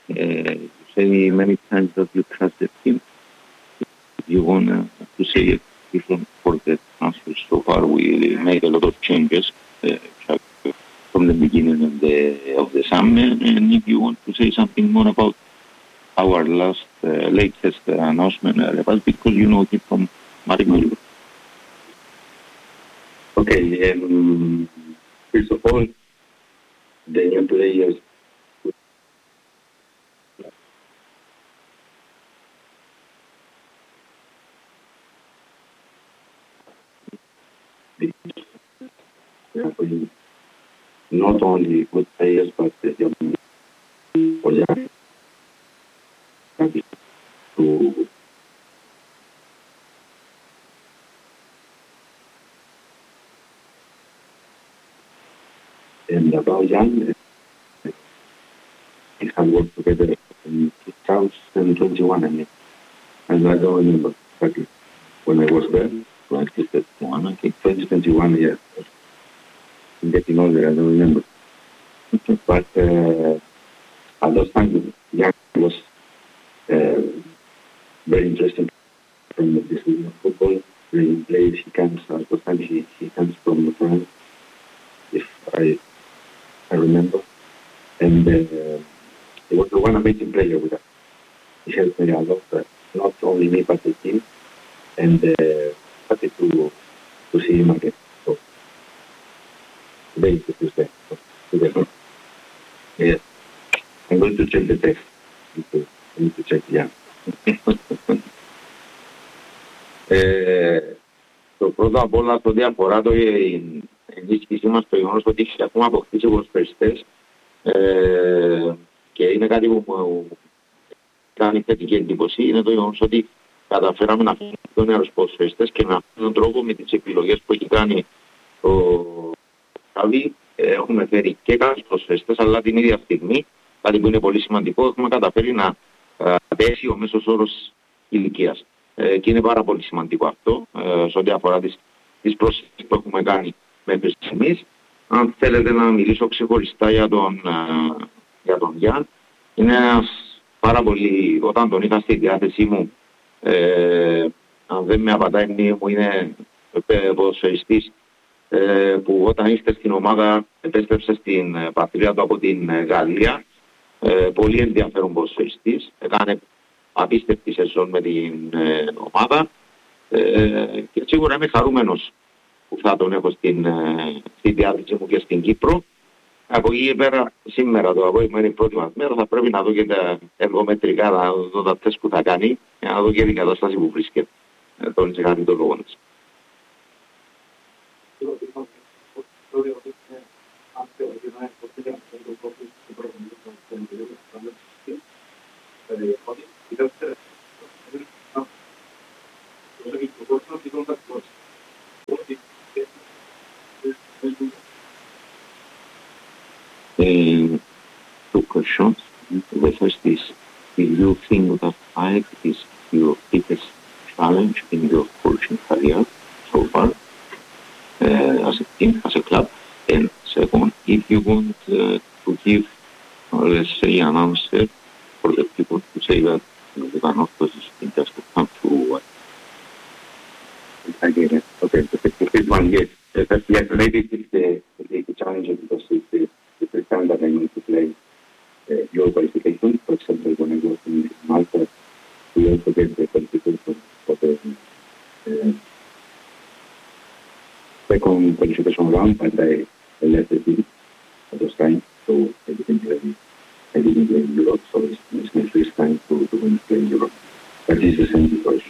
You say many times that you trust the team. If you want to say a different for the transfers so far, we made a lot of changes from the beginning of the summer. And if you want to say something more about our latest announcement, because you know it from Mario. Okay, first of all, the new players. Not only good players, but to and about Jan, we have worked together in 2021, I mean, and I don't remember exactly when I was there. 2021, I think 2021, yeah. I'm getting older, I don't remember. But at those times, Jan was very interesting from the business of football. He plays, he comes, at those times he comes from France, if I remember. And he was the one amazing player with us. He helped me a lot, not only me, but the team. And happy to see him again. So today is the Tuesday. So today. Yes. I'm going to check the text. I need to check, yeah. Το πρώτο απ' όλα, το ό,τι αφορά την ενίσχυσή μας, το γεγονός ότι έχουμε αποκτήσει ποδοσφαιριστές και είναι κάτι που μου κάνει θετική εντύπωση, είναι το γεγονός ότι καταφέραμε να φέρουμε πιο νεαρούς ποδοσφαιριστές και με αυτόν τον τρόπο, με τις επιλογές που έχει κάνει ο Xavi, έχουμε φέρει και καλούς ποδοσφαιριστές, αλλά την ίδια στιγμή, κάτι που είναι πολύ σημαντικό, έχουμε καταφέρει να πέσει ο μέσος όρος ηλικίας. Και είναι πάρα πολύ σημαντικό αυτό, σε ό,τι αφορά τις προσθέσεις που έχουμε κάνει μέχρι στιγμής. Αν θέλετε να μιλήσω ξεχωριστά για τον Γιάν, είναι ένας πάρα πολύ, όταν τον είχα στη διάθεσή μου, αν δεν με απατάει η μνήμη μου, είναι ποδοσφαιριστής που όταν είστε στην ομάδα επέστρεψε στην πατρίδα του από την Γαλλία. Πολύ ενδιαφέρον ποδοσφαιριστής, έκανε απίστευτη σεζόν με την ομάδα και σίγουρα είμαι χαρούμενος που θα τον έχω στη διάθεση μου και στην Κύπρο. Από εκεί πέρα σήμερα το απόγευμα είναι η πρώτη μας μέρα, θα πρέπει να δω και τα εργομετρικά, να δω τα τεστ που θα κάνει και να δω και την κατάσταση που βρίσκεται. Τον είχε κάνει το λόγο της. Two questions. The first is, do you think that Ajax is your biggest challenge in your coaching career so far, as a team, as a club? And second, if you want to give, let's say, an answer for the people who say that the Panortos is just to come to what? I get it. Okay, the first one, yes. Yes, maybe it's the challenge because it's the first time that I need to play your qualification. For example, when I was in Malta, we also get the qualification for the second qualification round, but I left the team at those times, so I didn't play in Europe, so it's my first time to play in Europe. But it's the same situation.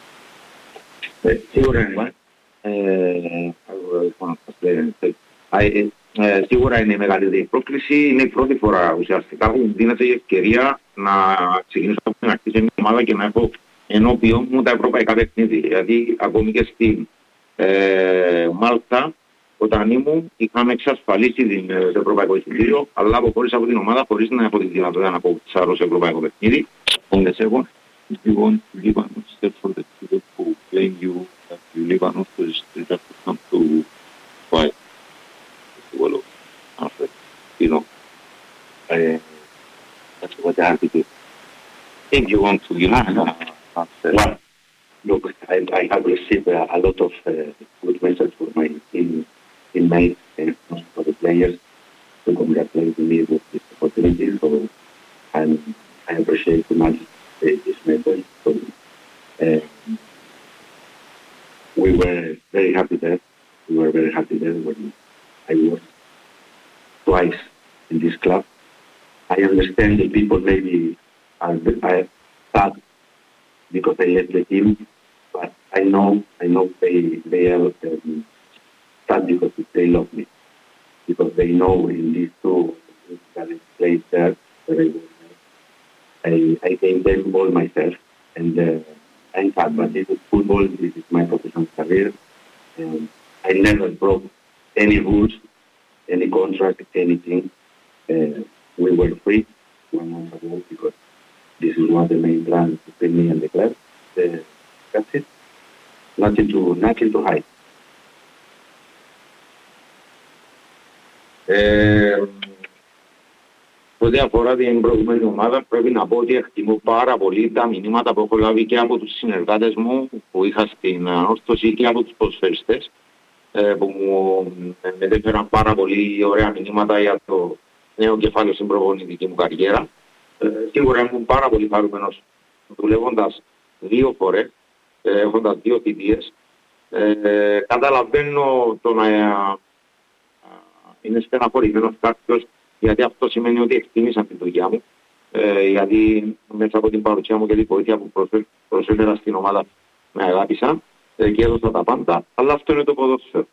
Σίγουρα είναι μεγαλύτερη πρόκληση. Είναι η πρώτη φορά ουσιαστικά που μου δίνεται η ευκαιρία να ξεκινήσω από την αρχή σε μια ομάδα και να έχω ενώπιον μου τα ευρωπαϊκά παιχνίδια. Γιατί ακόμη και στην Μάλτα, όταν ήμουν, είχαμε εξασφαλίσει το ευρωπαϊκό εισιτήριο, αλλά αποχώρησα από την ομάδα χωρίς να έχω τη δυνατότητα να αποκτήσω σε ευρωπαϊκό παιχνίδι. If you want to leave an step for the people who blame you that you leave an office, they have to come to fight. Well, you know, that's what I have to do. If you want to, Well, look, I have received a lot of good messages for my teammates and for the players to congratulate me with this opportunity. So I appreciate too much this message. So, we were very happy there. We were very happy there when I was twice in this club. I understand the people maybe are sad because I left the team, but I know they are sad because they love me, because they know in these two places there that I gave them all myself, and I'm sad, but this is football, this is my professional career, and I never broke any rules, any contract, anything. We were free 1 month ago because this is one of the main plans between me and the club. That's it. Nothing to hide. Ό,τι αφορά την προηγούμενη ομάδα, πρέπει να πω ότι εκτιμώ πάρα πολύ τα μηνύματα που έχω λάβει και από τους συνεργάτες μου που είχα στην ανόρθωση και από τους ποδοσφαιριστές που μου μετέφεραν πάρα πολύ ωραία μηνύματα για το νέο κεφάλαιο στην προπονητική μου καριέρα. Σίγουρα ήμουν πάρα πολύ χαρούμενος δουλεύοντας 2 φορές, έχοντας 2 θητείες. Καταλαβαίνω το να είναι στεναχωρημένος κάποιος, γιατί αυτό σημαίνει ότι εκτίμησαν τη δουλειά μου, γιατί μέσα από την παρουσία μου και τη βοήθεια που προσέφερα στην ομάδα με αγάπησαν και έδωσα τα πάντα, αλλά αυτό είναι το ποδόσφαιρο.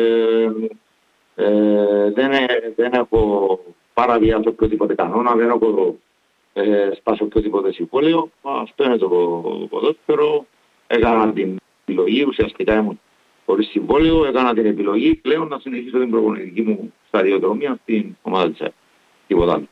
Δεν έχω παραβιάσει οποιοδήποτε κανόνα, δεν έχω σπάσει οποιοδήποτε συμβόλαιο. Αυτό είναι το ποδόσφαιρο. Έκανα την επιλογή, ουσιαστικά ήμουν χωρίς συμβόλαιο, έκανα την επιλογή πλέον να συνεχίσω την προπονητική μου σταδιοδρομία στην ομάδα της ΑΕΠ. Τίποτα άλλο.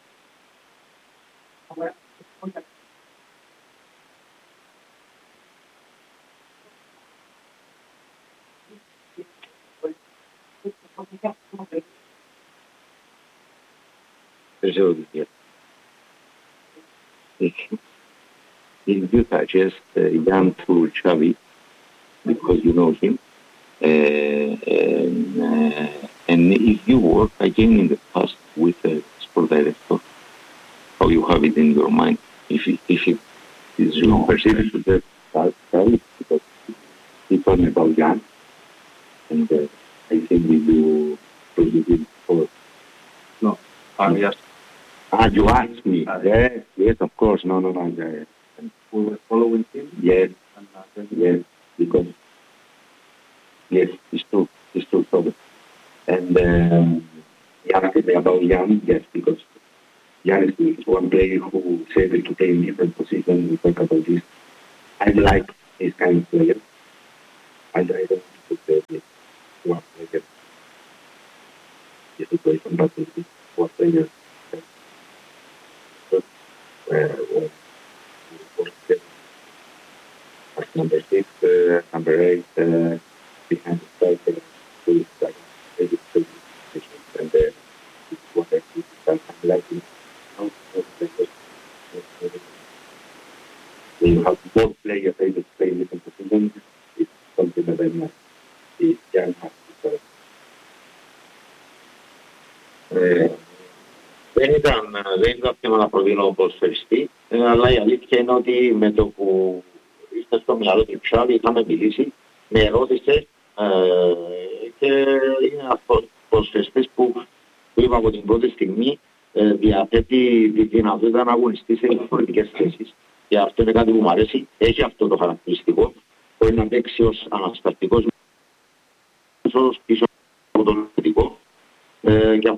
Δεν ξέρω τι γίνεται. In you suggest Jan to Xavi, because you know him, and if you work again in the past with a sport director, how you have it in your mind, if it is your perception to the Xavi, because he told me about Jan, and I think we do produce it for. No, yes. You asked me. Yes, of course. No. We were following him. Yes, And yes, because yes, it's true. So, and he asked me about Jan. Yes, because Jan is one player who is able to play in different positions. We talk about this. I like this kind of player. I don't want to play one player. The situation, but one player. As number 6, number 8, behind the striker, who is like maybe positions, and it's what I think that I'm liking. When you have more players able to play in different positions, it's something that I'm not. It's young has to serve. Δεν ήταν θέμα να προτείνω ποδοσφαιριστή, αλλά η αλήθεια είναι ότι με το που ήρθε στο μυαλό του Xavi είχαμε μιλήσει, με ερώτησε και είναι αυτός ο ποδοσφαιριστής που είπα από την πρώτη στιγμή διαθέτει τη δυνατότητα να αγωνιστεί σε διαφορετικές θέσεις. Και αυτό είναι κάτι που μου αρέσει, έχει αυτό το χαρακτηριστικό, μπορεί να παίξει ως αναστατικός μέσος πίσω από τον θετικό και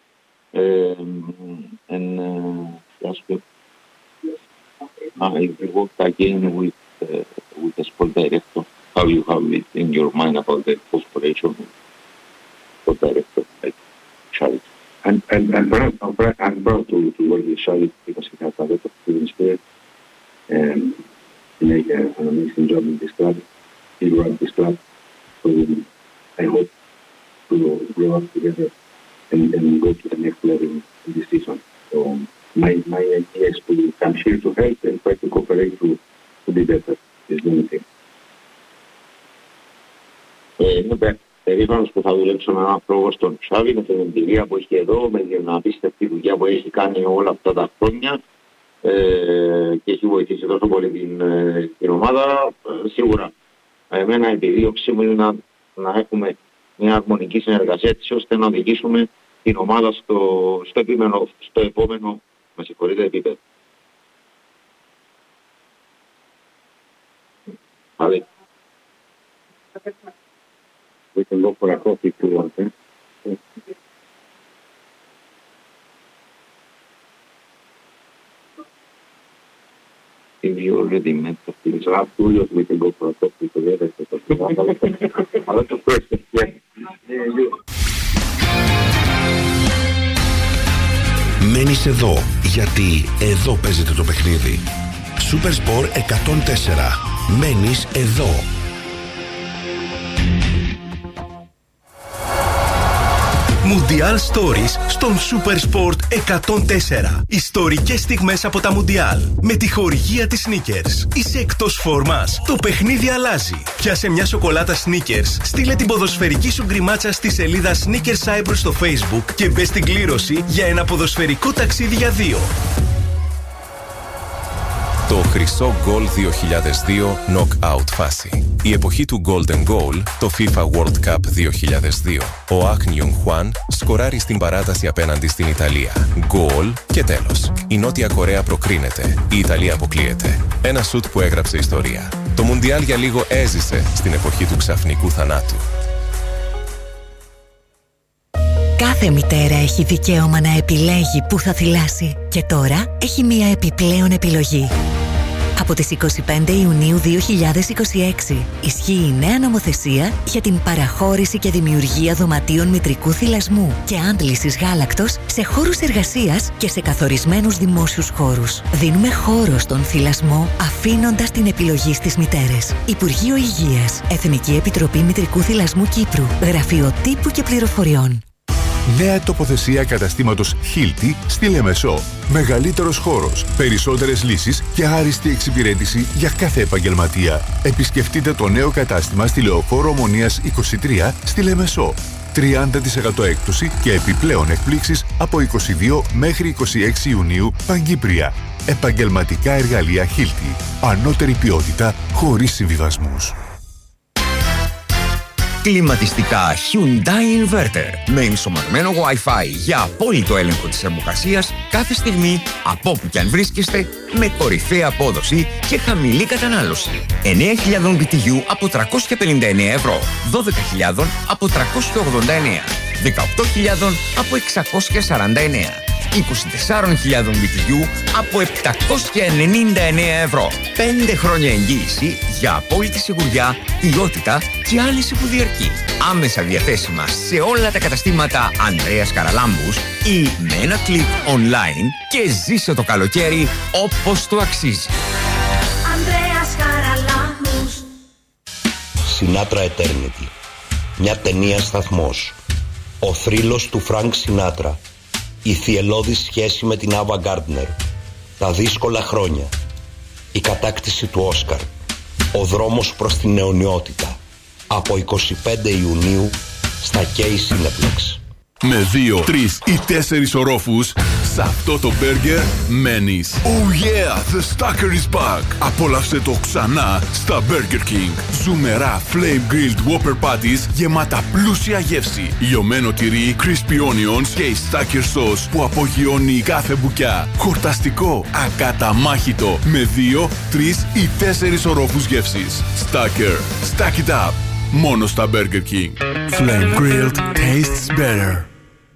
I worked again with the sport director. How you have it in your mind about the cooperation with sport director like Xavi? I'm proud to work with Xavi because he has a lot of students here. He made an amazing job in this club. He grew up this club. So I hope to grow up together and go to the next level in this season. So my idea is to come here to help and try to cooperate to be better. Is the only thing. Είμαι περήφανος που θα δουλέψω με έναν άνθρωπο στον Xavi, με την εμπειρία που έχει εδώ, με την απίστευτη δουλειά που έχει κάνει όλα αυτά τα χρόνια και έχει βοηθήσει τόσο πολύ την ομάδα. Σίγουρα εμένα επιδίωξή μου είναι να έχουμε μια αρμονική συνεργασία έτσι ώστε να οδηγήσουμε την ομάδα στο επόμενο επίπεδο. Άλλη. We can go for a coffee if you want. If you already met the It's up to you. We can go for a coffee together. a lot of questions. Μένεις εδώ, γιατί εδώ παίζεται το παιχνίδι. Supersport 104. Μένεις εδώ. Mundial Stories στον Supersport 104. Ιστορικές στιγμές από τα Mundial. Με τη χορηγία της Snickers. Είσαι εκτός φόρμας. Το παιχνίδι αλλάζει. Πιάσε μια σοκολάτα Snickers. Στείλε την ποδοσφαιρική σου γκριμάτσα στη σελίδα Snickers Cyprus στο Facebook και μπες στην κλήρωση για ένα ποδοσφαιρικό ταξίδι για 2. Το χρυσό γκολ 2002 knockout φάση. Η εποχή του Golden Goal, το FIFA World Cup 2002. Ο Αχ Νιουν Χουάν σκοράρει στην παράταση απέναντι στην Ιταλία. Γκολ και τέλος. Η Νότια Κορέα προκρίνεται. Η Ιταλία αποκλείεται. Ένα σουτ που έγραψε ιστορία. Το Μουντιάλ για λίγο έζησε στην εποχή του ξαφνικού θανάτου. Κάθε μητέρα έχει δικαίωμα να επιλέγει πού θα θυλάσει. Και τώρα έχει μία επιπλέον επιλογή. Από τις 25 Ιουνίου 2026 ισχύει η νέα νομοθεσία για την παραχώρηση και δημιουργία δωματίων μητρικού θυλασμού και άντλησης γάλακτος σε χώρους εργασίας και σε καθορισμένους δημόσιους χώρους. Δίνουμε χώρο στον θυλασμό αφήνοντας την επιλογή στις μητέρες. Υπουργείο Υγείας, Εθνική Επιτροπή Μητρικού Θυλασμού Κύπρου, Γραφείο Τύπου και Πληροφοριών. Νέα τοποθεσία καταστήματος Hilti στη Λεμεσό. Μεγαλύτερος χώρος, περισσότερες λύσεις και άριστη εξυπηρέτηση για κάθε επαγγελματία. Επισκεφτείτε το νέο κατάστημα στη Λεωφόρο Ομονίας 23 στη Λεμεσό. 30% έκπτωση και επιπλέον εκπλήξεις από 22 μέχρι 26 Ιουνίου παγκύπρια. Επαγγελματικά εργαλεία Hilti. Ανώτερη ποιότητα χωρίς συμβιβασμούς. Κλιματιστικά Hyundai Inverter με ενσωματωμένο Wi-Fi για απόλυτο έλεγχο της θερμοκρασίας κάθε στιγμή από όπου και αν βρίσκεστε, με κορυφαία απόδοση και χαμηλή κατανάλωση. 9.000 BTU από 359 ευρώ, 12.000 από 389, 18.000 από 649. 24.000 BTU από 799 ευρώ. 5 χρόνια εγγύηση για απόλυτη σιγουριά, ποιότητα και άλυση που διαρκεί. Άμεσα διαθέσιμα σε όλα τα καταστήματα Ανδρέας Καραλάμπους ή με ένα κλικ online και ζήσε το καλοκαίρι όπως το αξίζει. Ανδρέας Καραλάμπους. Sinatra Eternity. Μια ταινία σταθμός. Ο θρύλος του Φρανκ Σινάτρα. Η θυελλώδη σχέση με την Άβα Γκάρντνερ. Τα δύσκολα χρόνια. Η κατάκτηση του Όσκαρ. Ο δρόμος προς την αιωνιότητα. Από 25 Ιουνίου στα K Cineplex. Με 2, 3 ή 4 ορόφους, σε αυτό το μπέργκερ μένεις. Oh yeah, the Stacker is back. Απόλαυσε το ξανά στα Burger King. Ζουμερά flame grilled Whopper patties γεμάτα πλούσια γεύση. Λιωμένο τυρί, crispy onions και η Stacker sauce που απογειώνει κάθε μπουκιά. Χορταστικό, ακαταμάχητο, με 2, 3 ή 4 ορόφους γεύσης. Stacker, stack it up. Μόνο στα Burger King. Flame grilled tastes better.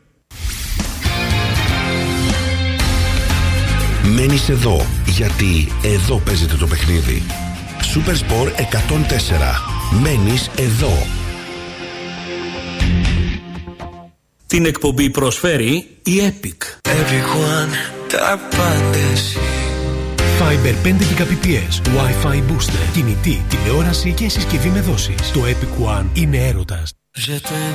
Μένεις εδώ, γιατί εδώ παίζεται το παιχνίδι. Supersport 104. Μένεις εδώ. Την εκπομπή προσφέρει η Epic. Fiber 5 Gbps, Wi-Fi booster, κινητή, τηλεόραση και συσκευή με δόσεις. Το Epic One είναι έρωτας.